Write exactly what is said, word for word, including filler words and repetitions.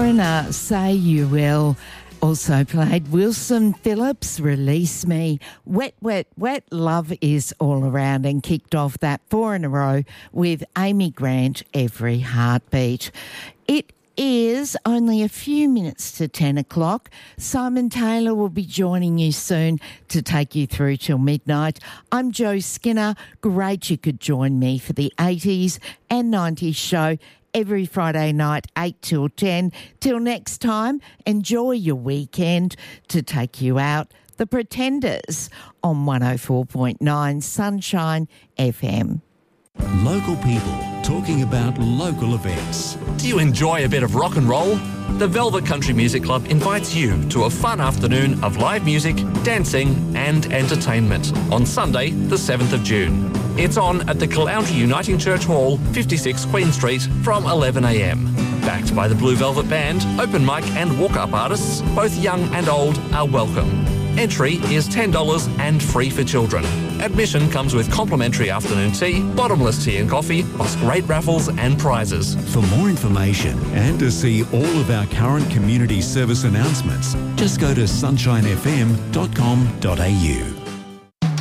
Foreigner, Say You Will. Also played Wilson Phillips, Release Me. Wet, Wet, Wet, Love Is All Around, and kicked off that four in a row with Amy Grant, Every Heartbeat. It is only a few minutes to ten o'clock. Simon Taylor will be joining you soon to take you through till midnight. I'm Jo Skinner. Great you could join me for the eighties and nineties show every Friday night, eight till ten. Till next time, enjoy your weekend. To take you out, The Pretenders on one oh four point nine Sunshine F M. Local people talking about local events. Do you enjoy a bit of rock and roll? The Velvet Country Music Club invites you to a fun afternoon of live music, dancing and entertainment on Sunday the seventh of June. It's on at the Caloundra Uniting Church Hall, fifty-six Queen Street from eleven a m. Backed by the Blue Velvet Band, open mic and walk-up artists, both young and old, are welcome. Entry is ten dollars and free for children. Admission comes with complimentary afternoon tea, bottomless tea and coffee, plus great raffles and prizes. For more information and to see all of our current community service announcements, just go to sunshine f m dot com dot a u.